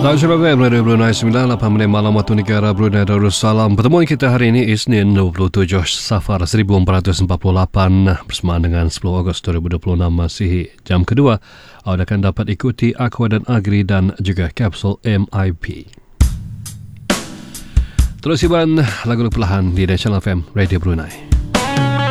Assalamualaikum Radio Brunei 98 malam waktu negara Brunei Darussalam. Pertemuan kita hari ini Isnin 27 Safar 1448 bersamaan dengan 10 Ogos 2026 Masihi. Jam kedua, anda akan dapat ikuti Aqua dan Agri dan juga kapsul MIP. Terus hiburan lagu perlahan di National FM Radio Brunei.